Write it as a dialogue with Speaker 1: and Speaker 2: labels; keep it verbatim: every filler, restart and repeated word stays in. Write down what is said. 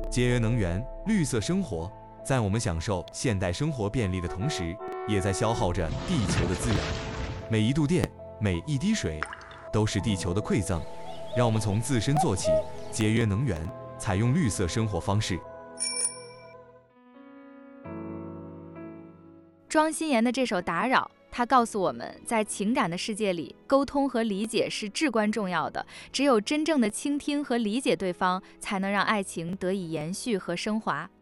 Speaker 1: 节约能源、绿色生活，在我们享受现代生活便利的同时，也在消耗着地球的资源。每一度电，每一滴水，都是地球的馈赠。让我们从自身做起，节约能源，采用绿色生活方式。
Speaker 2: 庄心妍的这首《打扰》，他告诉我们，在情感的世界里，沟通和理解是至关重要的。只有真正的倾听和理解对方，才能让爱情得以延续和升华。